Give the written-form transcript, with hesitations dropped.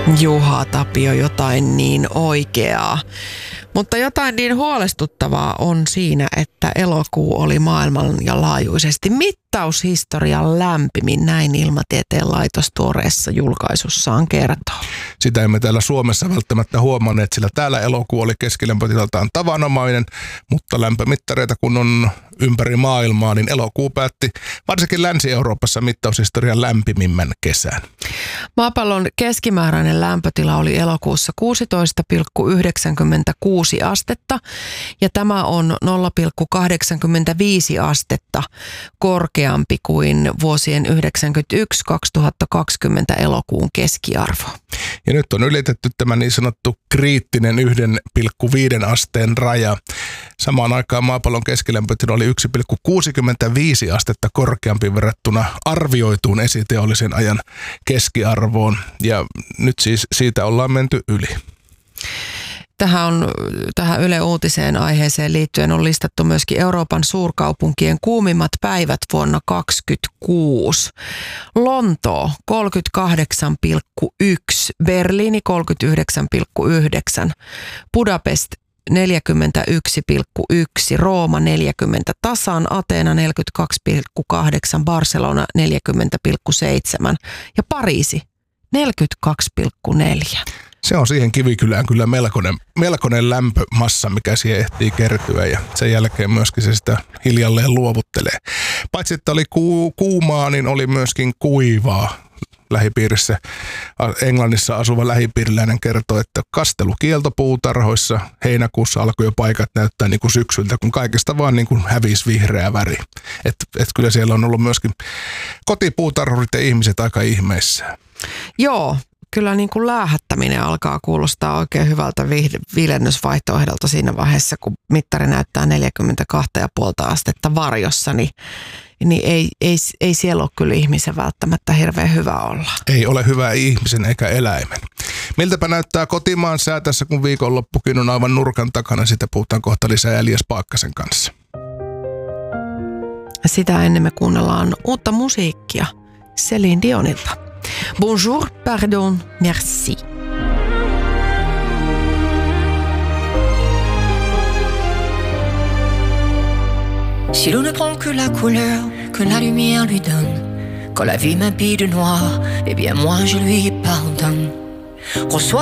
Juha Tapio, jotain niin oikeaa. Mutta jotain niin huolestuttavaa on siinä, että elokuu oli maailmanlaajuisesti mittaushistorian lämpimin, näin Ilmatieteen laitos tuoreessa julkaisussaan kertoo. Sitä emme täällä Suomessa välttämättä huomanneet, sillä täällä elokuu oli keskilämpötilaltaan tavanomainen, mutta lämpömittareita kun on ympäri maailmaa, niin elokuu päätti varsinkin Länsi-Euroopassa mittaushistorian lämpimimmän kesän. Maapallon keskimääräinen lämpötila oli elokuussa 16,96 astetta ja tämä on 0,85 astetta korkeampi kuin vuosien 1991-2020 elokuun keskiarvo. Ja nyt on ylitetty tämä niin sanottu kriittinen 1,5 asteen raja. Samaan aikaan maapallon keskilämpötila oli 1,65 astetta korkeampi verrattuna arvioituun esiteollisen ajan keskiarvoon. Ja nyt siis siitä ollaan menty yli. Tähän Yle Uutiseen aiheeseen liittyen on listattu myöskin Euroopan suurkaupunkien kuumimmat päivät vuonna 2026. Lontoo 38,1, Berliini 39,9, Budapest 41,1, Rooma 40 tasan, Ateena 42,8, Barcelona 40,7 ja Pariisi 42,4. Se on siihen Kivikylään kyllä melkoinen lämpömassa, mikä siihen ehtii kertyä ja sen jälkeen myöskin se sitä hiljalleen luovuttelee. Paitsi että oli kuumaa, niin oli myöskin kuivaa. Lähipiirissä Englannissa asuva lähipiiriläinen kertoi, että kastelukielto puutarhoissa heinäkuussa alkoi jo paikat näyttää niin kuin syksyltä, kun kaikesta vaan niin kuin hävisi vihreä väri. Et kyllä siellä on ollut myöskin kotipuutarhurit ja ihmiset aika ihmeissään. Joo. Kyllä niin kuin läähättäminen alkaa kuulostaa oikein hyvältä viilennysvaihtoehdolta siinä vaiheessa, kun mittari näyttää 42,5 astetta varjossa, niin ei siellä ole kyllä ihmisen välttämättä hirveän hyvä olla. Ei ole hyvä ihmisen eikä eläimen. Miltäpä näyttää kotimaan sää tässä, kun viikonloppukin on aivan nurkan takana, sitä puhutaan kohta lisää Elias Paakkasen kanssa. Sitä ennen me kuunnellaan uutta musiikkia Céline Dionilta. Bonjour, pardon, merci. Si l'eau ne prend que la couleur que la lumière lui donne, quand la vie m'habille de noir, eh bien moi je lui pardonne. Reçois